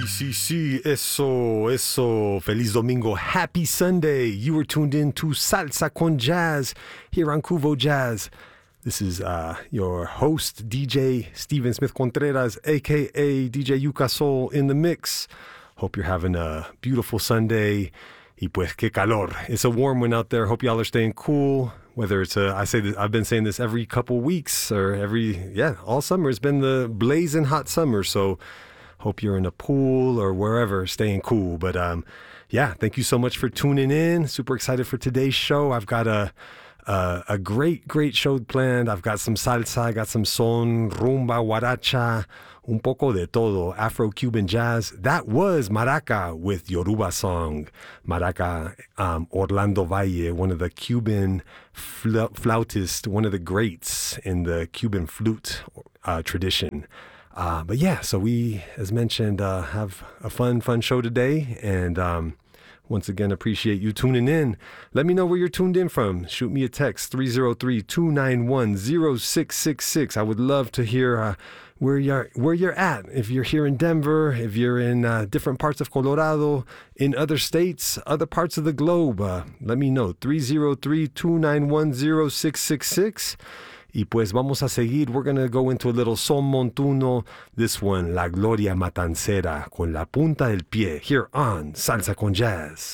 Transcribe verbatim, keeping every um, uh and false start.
sí, sí, eso, eso. Feliz Domingo. Happy Sunday. You were tuned in to Salsa con Jazz here on Cuvo Jazz. This is uh, your host, D J Steven Smith Contreras, a k a. D J Yuka Soul in the mix. Hope you're having a beautiful Sunday. Y pues, que calor. It's a warm one out there. Hope y'all are staying cool. Whether it's a, I say that I've been saying this every couple weeks or every, yeah, all summer. It's been the blazing hot summer. So hope you're in a pool or wherever staying cool. But um, yeah, thank you so much for tuning in. Super excited for today's show. I've got a, a, a great, great show planned. I've got some salsa, I got some son, rumba, guaracha, un poco de todo, Afro-Cuban jazz. That was Maraca with Yoruba song. Maraca, um, Orlando Valle, one of the Cuban fl- flautists, one of the greats in the Cuban flute uh, tradition. Uh, but yeah, so we, as mentioned, uh, have a fun, fun show today. And um, once again, appreciate you tuning in. Let me know where you're tuned in from. Shoot me a text, three oh three, two nine one, oh six six six. I would love to hear uh, where you're where you're at. If you're here in Denver, if you're in uh, different parts of Colorado, in other states, other parts of the globe, uh, let me know. three oh three, two nine one, oh six six six. Y pues vamos a seguir. We're going to go into a little son montuno. This one, La Gloria Matancera, con la punta del pie, here on Salsa con Jazz.